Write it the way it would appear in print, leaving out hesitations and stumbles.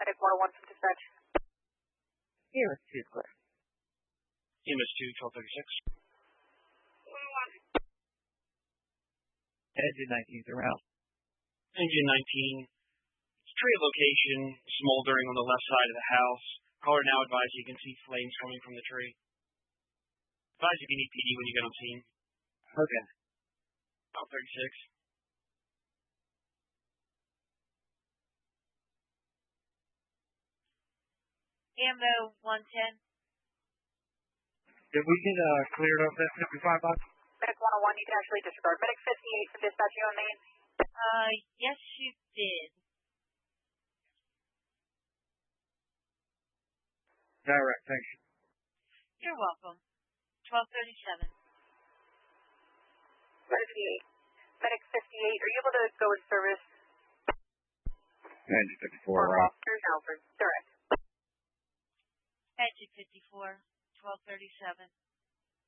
Medic 101 from dispatch. EMS 2 is clear. EMS 2, 1236. Engine 19 is around. Engine 19. Tree location, smoldering on the left side of the house. Caller now advised you can see flames coming from the tree. Advise if you need PD when you get on scene. Okay. 1236. Ammo 110. Did we get cleared off that 55 box? Medic 101, you can actually disregard. Medic 58 from dispatch, you on main? Yes you did. Direct, thank you. You're welcome. 1237. Medic 58. Medic 58, are you able to go in service? Engine 54 For around. officers, Alfred, direct. Engine 54, 1237.